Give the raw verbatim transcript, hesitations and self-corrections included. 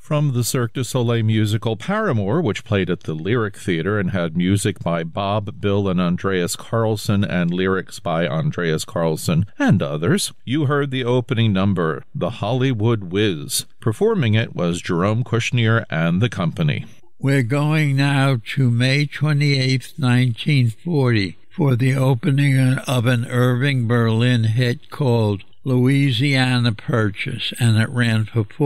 From the Cirque du Soleil musical Paramour, which played at the Lyric Theatre and had music by Bob, Bill, and Andreas Carlson and lyrics by Andreas Carlson and others, you heard the opening number, The Hollywood Whiz. Performing it was Jerome Kushnier and the company. We're going now to May twenty-eighth, nineteen forty, for the opening of an Irving Berlin hit called Louisiana Purchase, and it ran for four